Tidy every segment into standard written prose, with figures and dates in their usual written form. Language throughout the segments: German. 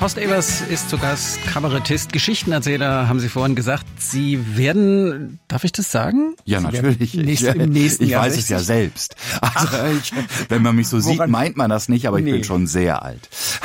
Horst Evers ist zu Gast, Kabarettist, Geschichtenerzähler, haben Sie vorhin gesagt. Sie werden, darf ich das sagen? Ja, Sie natürlich. Im nächsten ich Jahr weiß 60. es ja selbst. Also wenn man mich so sieht, meint man das nicht, aber ich bin schon sehr alt.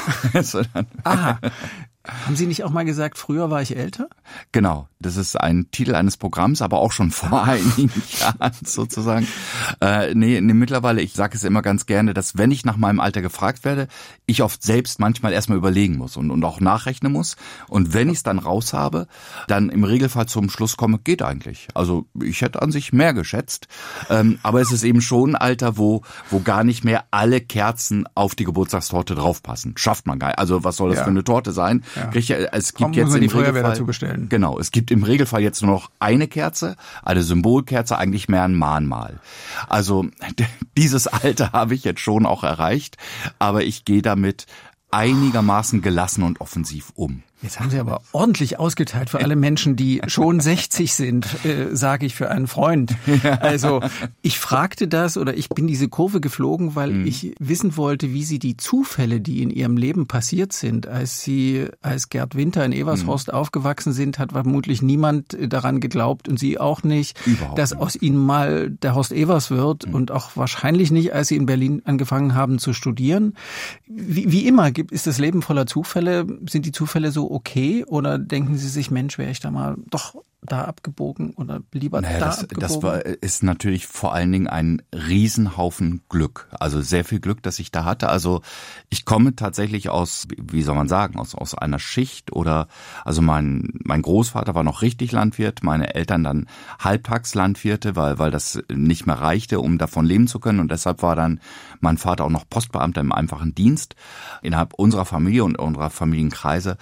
Aha. Haben Sie nicht auch mal gesagt, früher war ich älter? Genau, das ist ein Titel eines Programms, aber auch schon vor einigen Jahren sozusagen. Nee, mittlerweile, ich sage es immer ganz gerne, dass wenn ich nach meinem Alter gefragt werde, ich oft selbst manchmal erstmal überlegen muss und auch nachrechnen muss. Und wenn ich es dann raus habe, dann im Regelfall zum Schluss komme, geht eigentlich. Also ich hätte an sich mehr geschätzt, aber es ist eben schon ein Alter, wo gar nicht mehr alle Kerzen auf die Geburtstagstorte draufpassen. Schafft man gar nicht. Also was soll das für eine Torte sein? Ja. Es gibt jetzt die im Feuerwehr Regelfall dazu bestellen. Genau, es gibt im Regelfall jetzt nur noch eine Kerze, eine Symbolkerze, eigentlich mehr ein Mahnmal. Also dieses Alter habe ich jetzt schon auch erreicht, aber ich gehe damit einigermaßen gelassen und offensiv um. Jetzt haben Sie aber ordentlich ausgeteilt für alle Menschen, die schon 60 sind, sage ich für einen Freund. Also ich fragte das oder ich bin diese Kurve geflogen, weil ich wissen wollte, wie Sie die Zufälle, die in Ihrem Leben passiert sind, als Gerd Winter in Evershorst aufgewachsen sind, hat vermutlich niemand daran geglaubt und Sie auch nicht, dass aus Ihnen mal der Horst Evers wird und auch wahrscheinlich nicht, als Sie in Berlin angefangen haben zu studieren. Wie immer ist das Leben voller Zufälle. Sind die Zufälle so okay oder denken Sie sich, Mensch, wäre ich da mal doch da abgebogen oder lieber abgebogen? Das ist natürlich vor allen Dingen ein Riesenhaufen Glück. Also sehr viel Glück, das ich da hatte. Also ich komme tatsächlich aus, wie soll man sagen, aus einer Schicht oder, also mein Großvater war noch richtig Landwirt, meine Eltern dann halbtags Landwirte, weil das nicht mehr reichte, um davon leben zu können und deshalb war dann mein Vater auch noch Postbeamter im einfachen Dienst. Innerhalb unserer Familie und unserer Familienkreise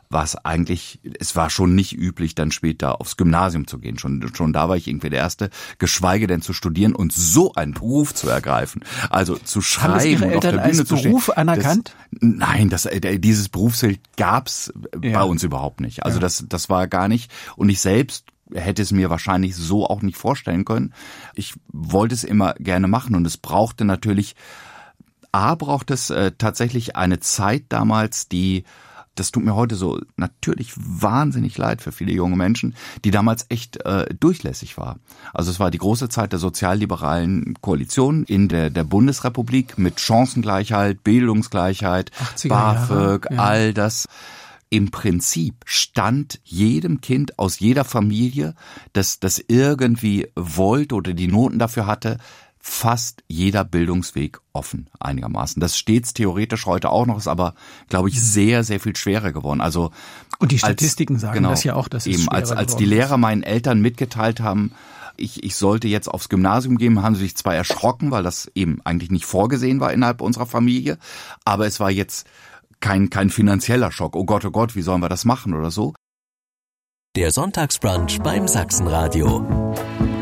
es war schon nicht üblich, dann später aufs Gymnasium zu gehen. Schon da war ich irgendwie der Erste, geschweige denn zu studieren und so einen Beruf zu ergreifen. Also zu schreiben. Haben das Ihre Eltern und auf der Bühne als Beruf anerkannt? Nein, dieses Berufsbild gab's bei uns überhaupt nicht. Also das war gar nicht. Und ich selbst hätte es mir wahrscheinlich so auch nicht vorstellen können. Ich wollte es immer gerne machen und es brauchte natürlich, braucht es tatsächlich eine Zeit damals, das tut mir heute so natürlich wahnsinnig leid für viele junge Menschen, die damals echt durchlässig war. Also es war die große Zeit der sozialliberalen Koalition in der Bundesrepublik mit Chancengleichheit, Bildungsgleichheit, BAföG, all das. Im Prinzip stand jedem Kind aus jeder Familie, das irgendwie wollte oder die Noten dafür hatte, fast jeder Bildungsweg offen einigermaßen. Das steht theoretisch heute auch noch, ist aber, glaube ich, sehr, sehr viel schwerer geworden. Also und die Statistiken sagen das ja auch, dass es eben schwerer als die Lehrer meinen Eltern mitgeteilt haben, ich sollte jetzt aufs Gymnasium gehen, haben sie sich zwar erschrocken, weil das eben eigentlich nicht vorgesehen war innerhalb unserer Familie, aber es war jetzt kein finanzieller Schock. Oh Gott, wie sollen wir das machen oder so? Der Sonntagsbrunch beim Sachsenradio.